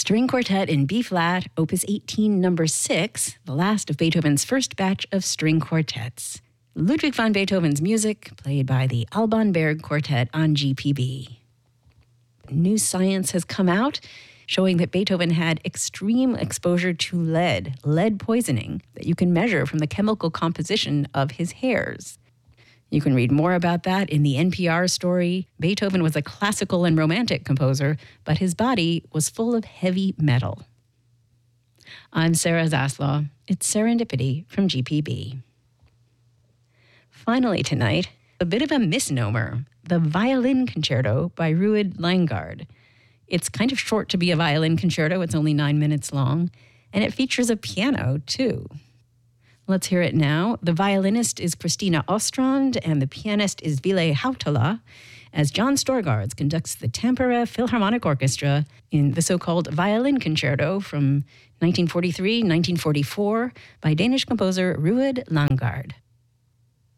String Quartet in B-flat, Opus 18, number 6, the last of Beethoven's first batch of string quartets. Ludwig van Beethoven's music, played by the Alban Berg Quartet on GPB. New science has come out showing that Beethoven had extreme exposure to lead poisoning, that you can measure from the chemical composition of his hairs. You can read more about that in the NPR story. Beethoven was a classical and romantic composer, but his body was full of heavy metal. I'm Sarah Zaslaw. It's Serendipity from GPB. Finally tonight, a bit of a misnomer, the Violin Concerto by Ruud Langgaard. It's kind of short to be a violin concerto. It's only 9 minutes long, and it features a piano, too. Let's hear it now. The violinist is Christina Ostrand, and the pianist is Ville Hautala, as John Storgårds conducts the Tampere Philharmonic Orchestra in the so-called Violin Concerto from 1943-1944 by Danish composer Ruud Langgaard.